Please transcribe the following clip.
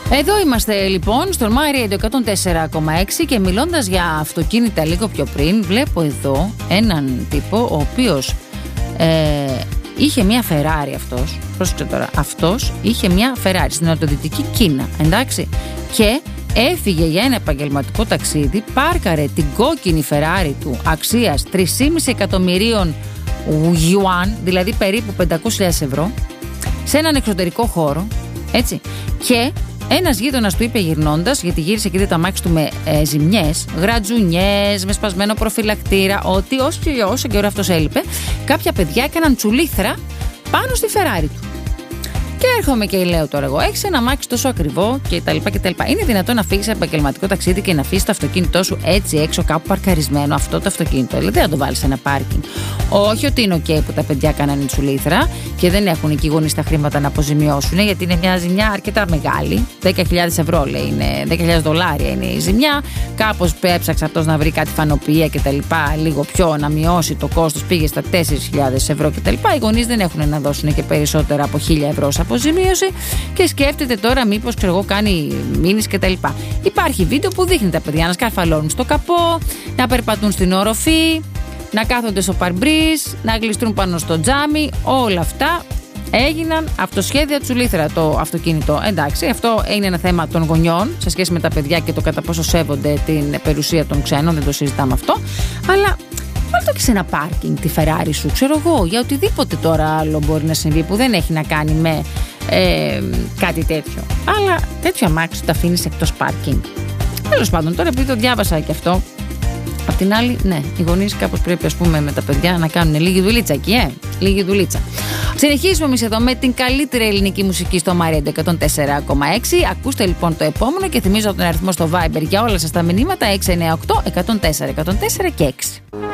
Εδώ είμαστε λοιπόν στο My Radio 104,6 και μιλώντας για αυτοκίνητα λίγο πιο πριν, βλέπω εδώ έναν τύπο ο οποίος είχε μια Ferrari αυτός. Πρόσεξε τώρα, αυτός είχε μια Ferrari στην νοτιοδυτική Κίνα, εντάξει, και έφυγε για ένα επαγγελματικό ταξίδι, πάρκαρε την κόκκινη Ferrari του αξίας 3,5 εκατομμυρίων Yuan, δηλαδή περίπου 500.000 ευρώ, σε έναν εξωτερικό χώρο, έτσι, και ένας γείτονας του είπε γυρνώντας, γιατί γύρισε και είδε το αμάξι του με ζημιές, γρατζουνιές, με σπασμένο προφυλακτήρα, ότι όσο καιρό αυτός έλειπε, κάποια παιδιά έκαναν τσουλήθρα πάνω στη Ferrari του. Και έρχομαι και λέω τώρα εγώ: έχεις ένα αμάξι τόσο ακριβό κτλ. Είναι δυνατόν να φύγεις σε επαγγελματικό ταξίδι και να αφήσεις το αυτοκίνητό σου έτσι έξω κάπου παρκαρισμένο, αυτό το αυτοκίνητο? Δηλαδή, να το βάλεις σε ένα πάρκινγκ. Όχι ότι είναι OK που τα παιδιά κάνανε τσουλήθρα και δεν έχουν εκεί οι γονείς τα χρήματα να αποζημιώσουν, γιατί είναι μια ζημιά αρκετά μεγάλη. 10.000 ευρώ λέει, είναι 10.000 $, είναι η ζημιά. Κάπως έψαξε αυτός να βρει κάτι φανοποιία κτλ. Λίγο πιο να μειώσει το κόστος, πήγε στα 4.000 ευρώ κτλ. Οι γονείς δεν έχουν να δώσουν και περισσότερα από 1.000 ευρώ αποζημίωση και σκέφτεται τώρα μήπως κάνει μήνυση κτλ. Υπάρχει βίντεο που δείχνει τα παιδιά να σκαρφαλώνουν στο καπό, να περπατούν στην οροφή, να κάθονται στο παρμπρίζ, να γλιστρούν πάνω στο τζάμι. Όλα αυτά έγιναν αυτοσχέδια τσουλήθρα το αυτοκίνητο. Εντάξει, αυτό είναι ένα θέμα των γονιών σε σχέση με τα παιδιά και το κατά πόσο σέβονται την περιουσία των ξένων, δεν το συζητάμε αυτό, αλλά βάλτε και σε ένα πάρκινγκ τη Ferrari σου, ξέρω εγώ, για οτιδήποτε τώρα άλλο μπορεί να συμβεί που δεν έχει να κάνει με κάτι τέτοιο. Αλλά τέτοιο αμάξι το αφήνεις εκτός πάρκινγκ. Τέλος πάντων, τώρα επειδή το διάβασα και αυτό, απ' την άλλη, ναι, οι γονείς κάπως πρέπει, ας πούμε, με τα παιδιά να κάνουν λίγη δουλίτσα εκεί, λίγη δουλίτσα. Συνεχίζουμε εμείς εδώ με την καλύτερη ελληνική μουσική στο My Radio 104,6. Ακούστε λοιπόν το επόμενο και θυμίζω τον αριθμό στο Viber για όλα σας τα μηνύματα 698 104 104 και 6.